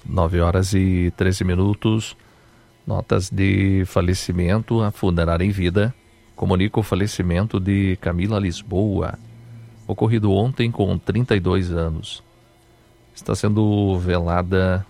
9h13. Notas de falecimento. A funerária em vida comunica o falecimento de Camila Lisboa, ocorrido ontem com 32 anos. Está sendo velada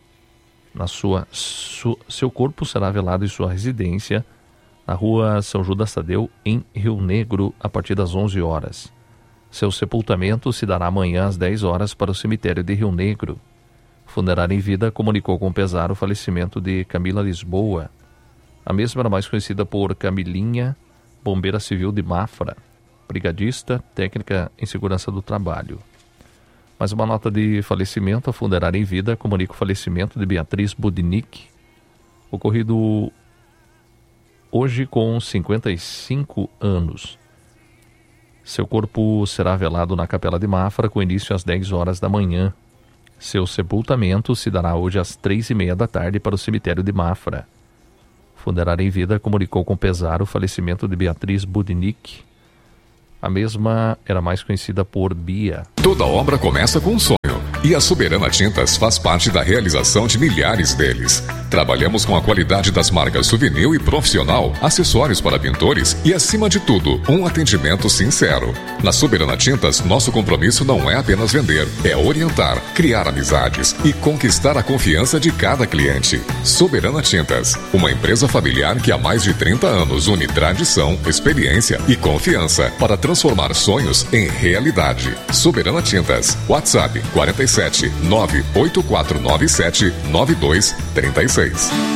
seu corpo será velado em sua residência na rua São Judas Tadeu, em Rio Negro, a partir das 11 horas. Seu sepultamento se dará amanhã às 10 horas para o cemitério de Rio Negro. Funerária em vida comunicou com pesar o falecimento de Camila Lisboa. A mesma era mais conhecida por Camilinha, bombeira civil de Mafra, brigadista, técnica em segurança do trabalho. Mais uma nota de falecimento. A funerária em vida comunica o falecimento de Beatriz Budnick, ocorrido hoje com 55 anos. Seu corpo será velado na Capela de Mafra com início às 10 horas da manhã. Seu sepultamento se dará hoje às 3h30 da tarde para o cemitério de Mafra. Funerária em vida comunicou com pesar o falecimento de Beatriz Budnick. A mesma era mais conhecida por Bia. Toda obra começa com um sonho, e a Soberana Tintas faz parte da realização de milhares deles. Trabalhamos com a qualidade das marcas Souvenir e Profissional, acessórios para pintores e, acima de tudo, um atendimento sincero. Na Soberana Tintas, nosso compromisso não é apenas vender, é orientar, criar amizades e conquistar a confiança de cada cliente. Soberana Tintas, uma empresa familiar que há mais de 30 anos une tradição, experiência e confiança para transformar sonhos em realidade. Soberana Tintas. WhatsApp 47 98497 9236.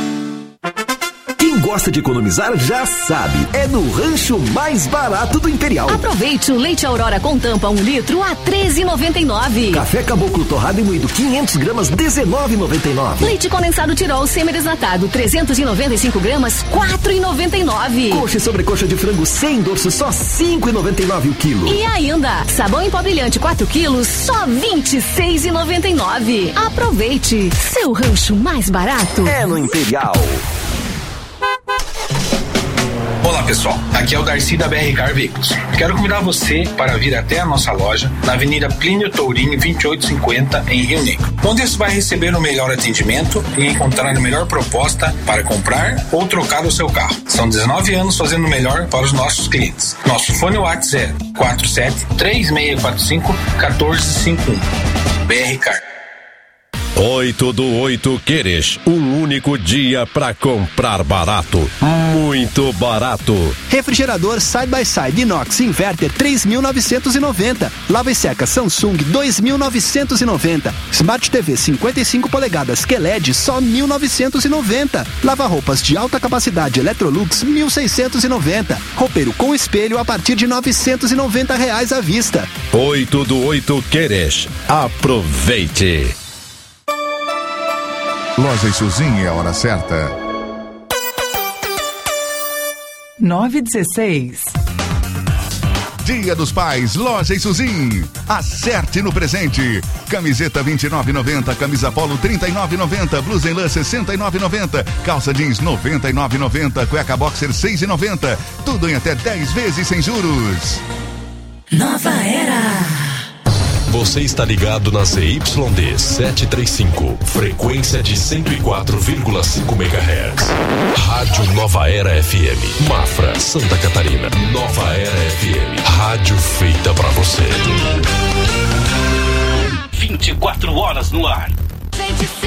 Quem gosta de economizar já sabe, é no Rancho Mais Barato do Imperial. Aproveite o leite Aurora com tampa 1 litro a R$13,99. Café Caboclo torrado e moído 500 gramas R$19,99. Leite condensado Tirol semi-desnatado 395 gramas R$4,99. Coxa e sobrecoxa de frango sem dorso só R$5,99 o quilo. E ainda, sabão em pó brilhante 4 quilos só R$26,99. Aproveite, seu rancho mais barato é no Imperial. Olá pessoal, aqui é o Darcy da BR Car Veículos. Quero convidar você para vir até a nossa loja na Avenida Plínio Tourinho 2850 em Rio Negro, onde você vai receber o melhor atendimento e encontrar a melhor proposta para comprar ou trocar o seu carro. São 19 anos fazendo o melhor para os nossos clientes. Nosso fone WhatsApp é 47-3645-1451. BR Car. 8 do 8 Queres, um único dia pra comprar barato, muito barato. Refrigerador Side by Side Inox Inverter 3.990. Lava e seca Samsung 2.990. Smart TV 55 polegadas QLED só 1.990. Lava roupas de alta capacidade Electrolux 1.690. Roupeiro com espelho a partir de R$990 à vista. 8 do 8 Queres, aproveite. Loja Isuzinha é a hora certa. 9h16. Dia dos Pais, Loja Isuzinha. Acerte no presente. Camiseta R$29,90, camisa polo R$39,90, blusa em lã R$69,90, calça jeans R$99,90, cueca boxer R$6,90. Tudo em até 10 vezes sem juros. Nova Era. Você está ligado na ZYD 735, frequência de 104,5 MHz. Rádio Nova Era FM, Mafra, Santa Catarina. Nova Era FM, rádio feita pra você. 24 horas no ar.